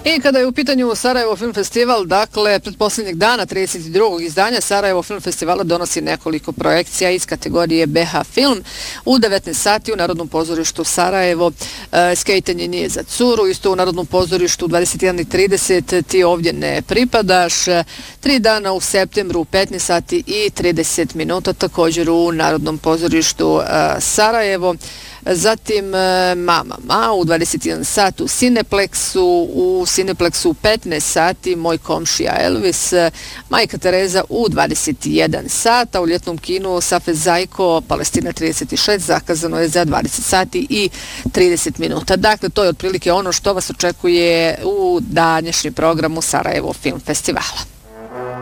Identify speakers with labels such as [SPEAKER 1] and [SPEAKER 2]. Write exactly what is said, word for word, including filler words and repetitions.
[SPEAKER 1] I kada je u pitanju Sarajevo Film Festival, dakle, pred posljednjeg dana trideset drugog izdanja Sarajevo Film Festivala donosi nekoliko projekcija iz kategorije B H Film. U devetnaest sati u Narodnom pozorištu Sarajevo e, skejtanje nije za curu, isto u Narodnom pozorištu u dvadeset jedan i trideset ti ovdje ne pripadaš. Tri dana u septembru u petnaest sati i trideset minuta također u Narodnom pozorištu e, Sarajevo. Zatim Mama Ma u dvadeset jedan sat u Cineplexu, u Cineplexu u petnaest sati Moj komšija Elvis, Majka Tereza u dvadeset jedan sat, a u ljetnom kinu Safet Zajko, Palestina trideset šest, zakazano je za dvadeset sati i trideset minuta. Dakle, to je otprilike ono što vas očekuje u današnjem programu Sarajevo Film Festivala.